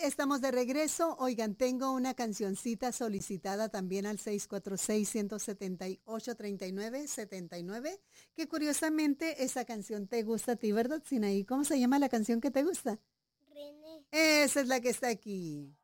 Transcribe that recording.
estamos de regreso. Oigan, tengo una cancioncita solicitada también al 646-178-3979, que curiosamente esa canción te gusta a ti, ¿verdad, Sinaí? ¿Cómo se llama la canción que te gusta? René. Esa es la que está aquí.